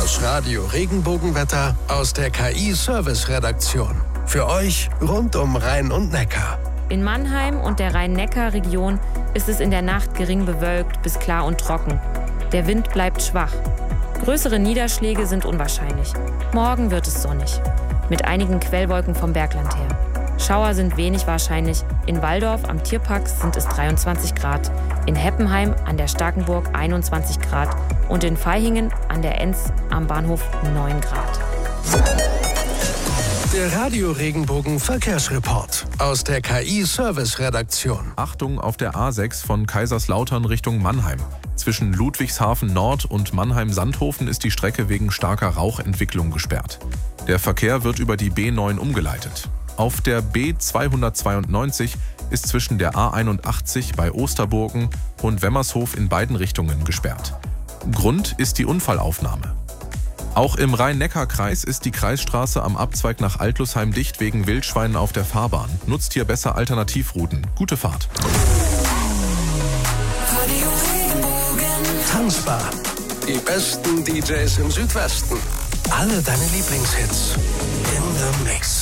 Das Radio Regenbogenwetter aus der KI-Service-Redaktion. Für euch rund um Rhein und Neckar. In Mannheim und der Rhein-Neckar-Region ist es in der Nacht gering bewölkt bis klar und trocken. Der Wind bleibt schwach. Größere Niederschläge sind unwahrscheinlich. Morgen wird es sonnig, mit einigen Quellwolken vom Bergland her. Schauer sind wenig wahrscheinlich. In Walldorf am Tierpark sind es 23 Grad, in Heppenheim an der Starkenburg 21 Grad und in Vaihingen an der Enz am Bahnhof 9 Grad. Der Radio Regenbogen Verkehrsreport aus der KI-Service-Redaktion. Achtung auf der A6 von Kaiserslautern Richtung Mannheim. Zwischen Ludwigshafen Nord und Mannheim-Sandhofen ist die Strecke wegen starker Rauchentwicklung gesperrt. Der Verkehr wird über die B9 umgeleitet. Auf der B292 ist zwischen der A81 bei Osterburgen und Wemmershof in beiden Richtungen gesperrt. Grund ist die Unfallaufnahme. Auch im Rhein-Neckar-Kreis ist die Kreisstraße am Abzweig nach Altlusheim dicht wegen Wildschweinen auf der Fahrbahn. Nutzt hier besser Alternativrouten. Gute Fahrt. Tanzbar. Die besten DJs im Südwesten. Alle deine Lieblingshits. In the Mix.